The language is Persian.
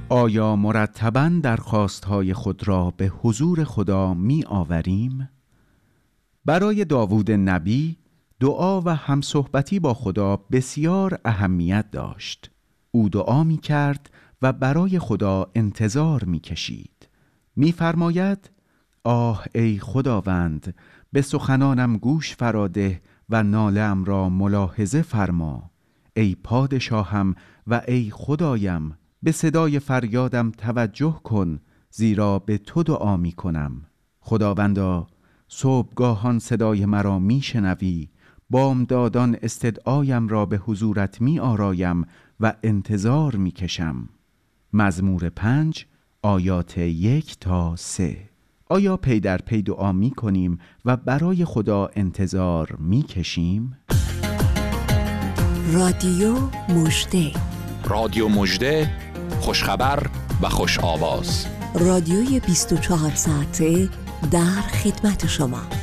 آیا مرتباً درخواست‌های خود را به حضور خدا می آوریم؟ برای داوود نبی دعا و همصحبتی با خدا بسیار اهمیت داشت. او دعا می کرد و برای خدا انتظار می کشید. می فرماید: آه ای خداوند، به سخنانم گوش فراده و ناله‌ام را ملاحظه فرما. ای پادشاهم و ای خدایم، به صدای فریادم توجه کن، زیرا به تو دعا می کنم. خداوندا، صبحگاهان صدای مرا می شنوی، بامدادان استدعایم را به حضورت می آرایم و انتظار می کشم. مزمور 5 آیات 1 تا 3. آیا پی در پی دعا می کنیم و برای خدا انتظار می کشیم؟ رادیو مژده، رادیو مژده، خوشخبر و خوش آواز. رادیوی 24 ساعته در خدمت شما.